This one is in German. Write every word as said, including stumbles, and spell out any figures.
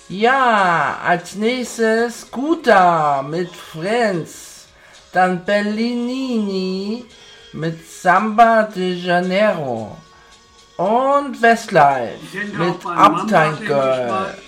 Ja, als nächstes Scooter mit Friends. Dann Bellini mit Samba de Janeiro. Und Westlife mit Uptime Girl.